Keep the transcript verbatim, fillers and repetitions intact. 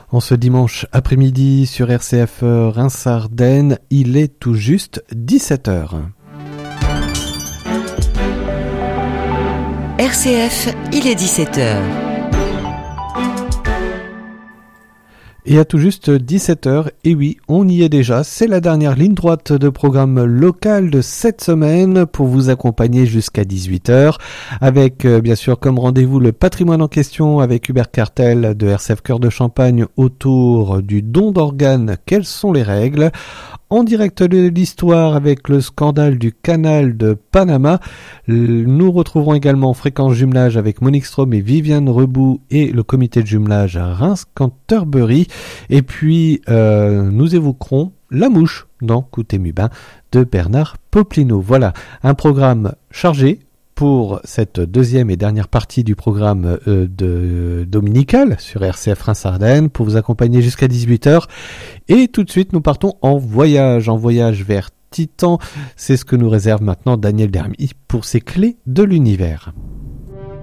En ce dimanche après-midi sur R C F Reims-Ardennes, il est tout juste dix-sept heures. R C F, il est dix-sept heures. Et à tout juste dix-sept heures, et oui, on y est déjà, c'est la dernière ligne droite de programme local de cette semaine pour vous accompagner jusqu'à dix-huit heures, avec euh, bien sûr comme rendez-vous le patrimoine en question avec Hubert Cartel de R C F Cœur de Champagne autour du don d'organes, quelles sont les règles ? En direct de l'histoire avec le scandale du canal de Panama. Nous retrouverons également Fréquence Jumelage avec Monique Strom et Viviane Rebout et le comité de jumelage à Reims-Canterbury. Et puis, euh, nous évoquerons La Mouche dans Couté-Mubin de Bernard Poplino. Voilà, un programme chargé pour cette deuxième et dernière partie du programme euh, de dominical sur R C F Reims-Ardennes pour vous accompagner jusqu'à dix-huit heures. Et tout de suite, nous partons en voyage, en voyage vers Titan. C'est ce que nous réserve maintenant Daniel Dermy pour ses clés de l'univers.